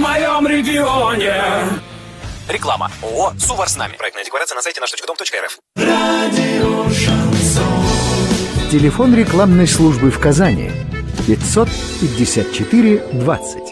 моем регионе. Реклама. ООО «Сувар с нами». Проектная декларация на сайте наш.дом.рф. Радио Шансон. Телефон рекламной службы в Казани 554 20.